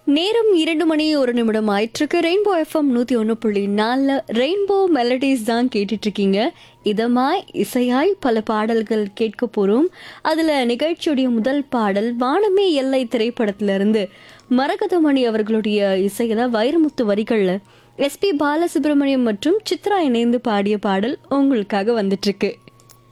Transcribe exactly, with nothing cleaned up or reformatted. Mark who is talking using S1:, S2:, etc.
S1: நேரம் இரண்டு மணி ஒரு நிமிடம் ஆயிட்டிருக்கு. ரெயின்போ எஃப்எம் நூற்றி ஒன்று புள்ளி நாலில் ரெயின்போ மெலடிஸ் தான் கேட்டுட்ருக்கீங்க. இதமாய் இசையாய் பல பாடல்கள் கேட்க போகிறோம். அதில் நிகழ்ச்சியுடைய முதல் பாடல் வானமே எல்லை திரைப்படத்திலிருந்து மரகதமணி அவர்களுடைய இசையில் வைரமுத்து வரிகளில் எஸ்பி பாலசுப்ரமணியம் மற்றும் சித்ரா இணைந்து பாடிய பாடல் உங்களுக்காக வந்துட்டுருக்கு.